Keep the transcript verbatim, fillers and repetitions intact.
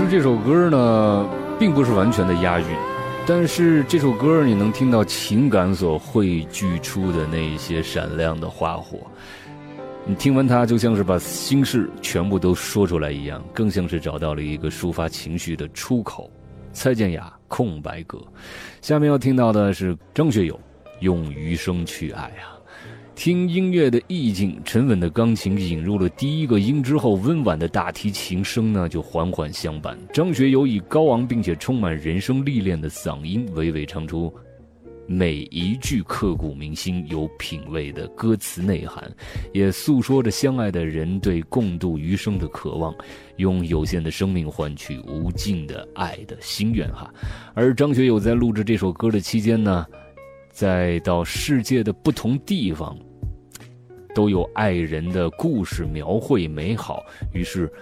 实这首歌呢并不是完全的押韵，但是这首歌你能听到情感所汇聚出的那一些闪亮的花火，你听完它就像是把心事全部都说出来一样，更像是找到了一个抒发情绪的出口。蔡健雅空白格，下面要听到的是张学友用余生去爱啊。听音乐的意境，沉稳的钢琴引入了第一个音之后，温婉的大提琴声呢就缓缓相伴。张学友以高昂并且充满人生历练的嗓音，娓娓唱出每一句刻骨铭心有品味的歌词内涵，也诉说着相爱的人对共度余生的渴望，用有限的生命换取无尽的爱的心愿哈。而张学友在录制这首歌的期间呢，再到世界的不同地方都有爱人的故事描绘美好，于是